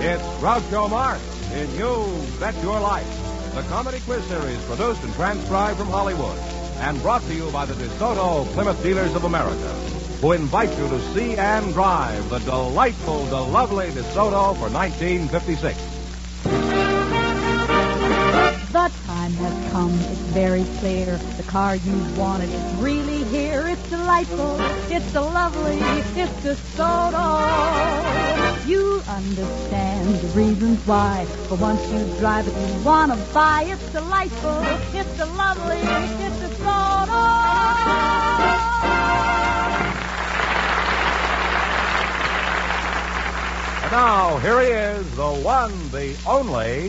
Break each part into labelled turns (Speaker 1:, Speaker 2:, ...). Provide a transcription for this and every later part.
Speaker 1: It's Groucho Marx in You Bet Your Life, the comedy quiz series produced and transcribed from Hollywood and brought to you by the DeSoto Plymouth Dealers of America, who invite you to see and drive the delightful, the lovely DeSoto for 1956.
Speaker 2: The time has come, it's very clear. The car you wanted is really here. It's delightful, it's so lovely, it's DeSoto. You'll understand the reasons why. But once you drive it, you want to buy. It's delightful, it's so lovely, it's DeSoto.
Speaker 1: And now, here he is, the one, the only...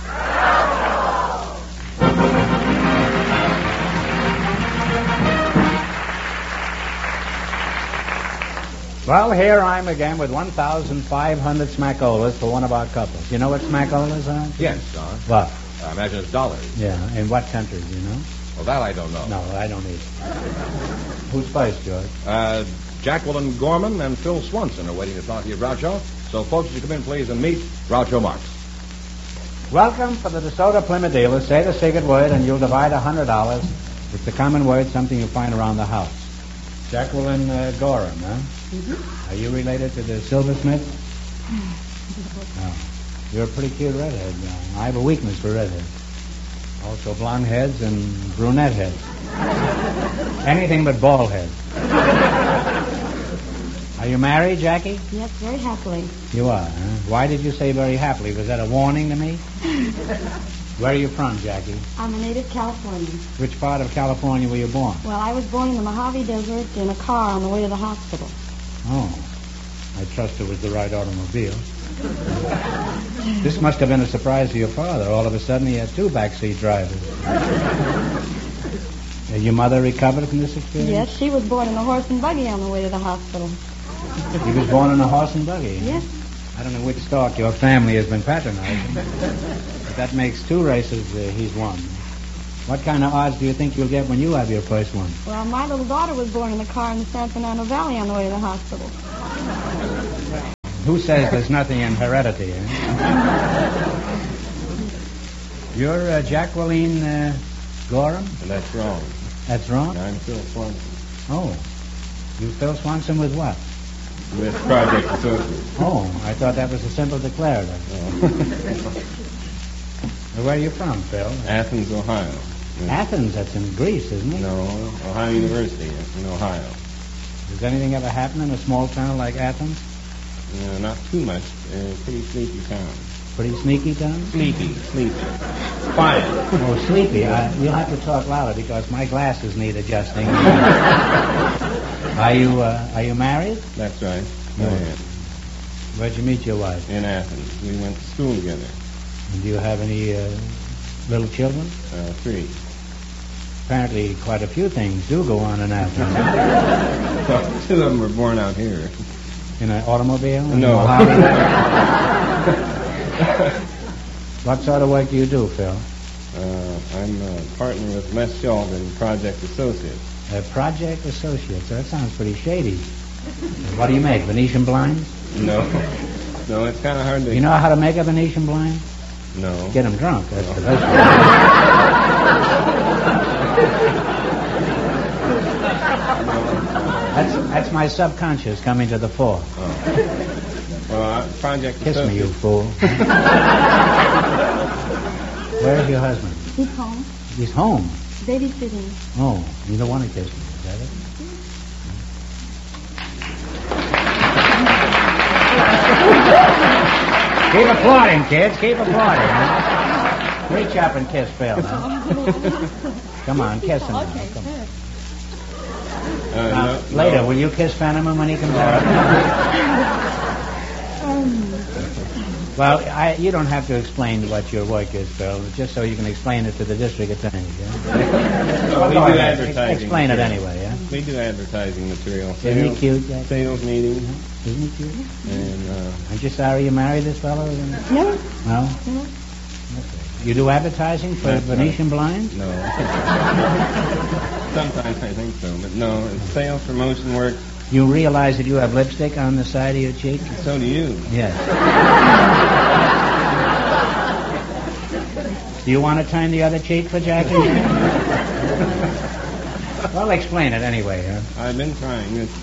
Speaker 3: Well, here I'm again with 1,500 smackolas for one of our couples. You know what smackolas are?
Speaker 1: Yes, Don.
Speaker 3: What?
Speaker 1: I imagine it's dollars.
Speaker 3: Yeah, in what country, do you know?
Speaker 1: Well, that I don't know.
Speaker 3: No, I don't either. Who's first, George?
Speaker 1: Jacqueline Gorman and Phil Swanson are waiting to talk to you, Groucho. So, folks, you come in, please, and meet Groucho Marx.
Speaker 3: Welcome for the DeSoto Plymouth Dealers. Say the secret word and you'll divide $100. It's a common word, something you'll find around the house. Jacqueline Gorham, huh? Mm-hmm. Are you related to the silversmith? No. You're a pretty cute redhead. I have a weakness for redheads. Also blonde heads and brunette heads. Anything but bald heads. Are you married, Jackie?
Speaker 4: Yes, very happily.
Speaker 3: You are, huh? Why did you say very happily? Was that a warning to me? Where are you from, Jackie?
Speaker 4: I'm a native Californian.
Speaker 3: Which part of California were you born?
Speaker 4: Well, I was born in the Mojave Desert in a car on the way to the hospital.
Speaker 3: Oh. I trust it was the right automobile. This must have been a surprise to your father. All of a sudden, he had two backseat drivers. Your mother recovered from this experience?
Speaker 4: Yes, she was born in a horse and buggy on the way to the hospital.
Speaker 3: He was born in a horse and buggy?
Speaker 4: Yes.
Speaker 3: I don't know which stock your family has been patronizing. But that makes two races he's won. What kind of odds do you think you'll get when you have your first one?
Speaker 4: Well, my little daughter was born in a car in the San Fernando Valley on the way to the hospital.
Speaker 3: Who says there's nothing in heredity, eh? You're Jacqueline Gorham?
Speaker 5: That's wrong.
Speaker 3: That's wrong?
Speaker 5: I'm Phil Swanson.
Speaker 3: Oh. You Phil Swanson with what?
Speaker 5: With Project Associates.
Speaker 3: Oh, I thought that was a simple declarative. Where are you from, Phil?
Speaker 5: Athens, Ohio.
Speaker 3: Athens, that's in Greece, isn't it?
Speaker 5: No, Ohio University. That's in Ohio.
Speaker 3: Does anything ever happen in a small town like Athens?
Speaker 5: Not too much. Pretty sleepy town.
Speaker 3: Pretty sneaky town?
Speaker 5: Sleepy. Quiet.
Speaker 3: Oh, sleepy. You'll have to talk louder because my glasses need adjusting. Are you married?
Speaker 5: That's right.
Speaker 3: No.
Speaker 5: I am.
Speaker 3: Where'd you meet your wife?
Speaker 5: In Athens. We went to school together.
Speaker 3: And do you have any little children?
Speaker 5: 3.
Speaker 3: Apparently quite a few things do go on in Athens.
Speaker 5: Well, 2 of them were born out here.
Speaker 3: In an automobile?
Speaker 5: No.
Speaker 3: What sort of work do you do, Phil?
Speaker 5: I'm a partner with Les Schultz in Project Associates.
Speaker 3: Project Associates. That sounds pretty shady. What do you make, Venetian blinds?
Speaker 5: No, it's kind of hard to...
Speaker 3: You know how to make a Venetian blind?
Speaker 5: No.
Speaker 3: Get them drunk. That's the best That's my subconscious coming to the fore.
Speaker 5: Oh. Well, Project
Speaker 3: Kiss
Speaker 5: Associates...
Speaker 3: me, you fool. Where's your husband?
Speaker 4: He's home.
Speaker 3: He's home.
Speaker 4: Babysitting.
Speaker 3: Oh, you don't want to kiss me, is that it? Keep applauding, kids. Keep applauding. Huh? Reach up and kiss Phil. Huh? Come on, kiss him.
Speaker 4: Okay,
Speaker 3: Come on.
Speaker 5: no.
Speaker 3: Later, will you kiss Fenneman when he comes out? Well, you don't have to explain what your work is, Phil, just so you can explain it to the district attorney. Yeah?
Speaker 5: We do advertising.
Speaker 3: Explain it anyway, yeah?
Speaker 5: We do advertising material.
Speaker 3: Isn't he cute, Jack?
Speaker 5: Sales meetings.
Speaker 3: Isn't he cute?
Speaker 5: And,
Speaker 3: Aren't you sorry you married this fellow?
Speaker 4: No.
Speaker 3: No? Okay. You do advertising for
Speaker 5: That's
Speaker 3: Venetian blinds?
Speaker 5: No. Sometimes I think so, but no. It's sales promotion work.
Speaker 3: You realize that you have lipstick on the side of your cheek?
Speaker 5: So do you.
Speaker 3: Yes. Do you want to turn the other cheek for Jackie? Well, explain it anyway, huh?
Speaker 5: I've been trying. It's,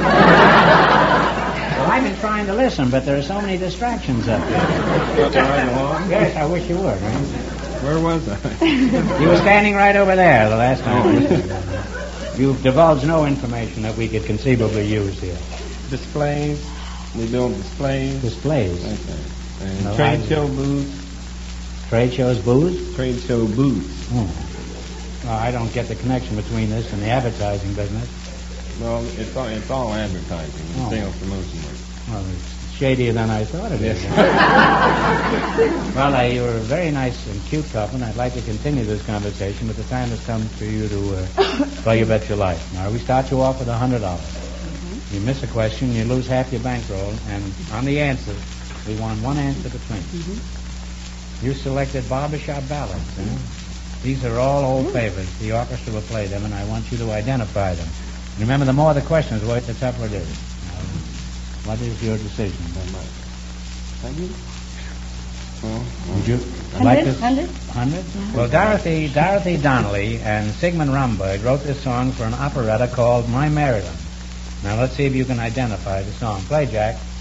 Speaker 3: Well, I've been trying to listen, but there are so many distractions up there.
Speaker 5: right along.
Speaker 3: Yes, I wish you would, huh?
Speaker 5: Where was I?
Speaker 3: You were standing right over there the last time. You've divulged no information that we could conceivably use here.
Speaker 5: Displays. We build displays.
Speaker 3: Displays.
Speaker 5: Okay. And
Speaker 3: No,
Speaker 5: trade
Speaker 3: I-
Speaker 5: show booths.
Speaker 3: Trade shows, booths?
Speaker 5: Trade show booths.
Speaker 3: Oh. Well, I don't get the connection between this and the advertising business.
Speaker 5: Well, it's all advertising.
Speaker 3: Oh.
Speaker 5: Sales promotion work.
Speaker 3: Well, it's shadier than I thought it is.
Speaker 5: Yes.
Speaker 3: Well, you're a very nice and cute couple, and I'd like to continue this conversation, but the time has come for you to play You Bet Your Life. Now, we start you off with $100. You miss a question, you lose half your bankroll, and on the answer, we want one answer between. You selected barbershop ballads. Huh? These are all old favorites. The orchestra will play them, and I want you to identify them. Remember, the more the questions, the tougher it is. Now, what is your decision?
Speaker 5: Thank you. Well,
Speaker 3: Would you
Speaker 4: 100?
Speaker 3: like this?
Speaker 4: 100?
Speaker 3: 100? Well, Dorothy Donnelly and Sigmund Romberg wrote this song for an operetta called My Maryland. Now, let's see if you can identify the song. Play, Jack.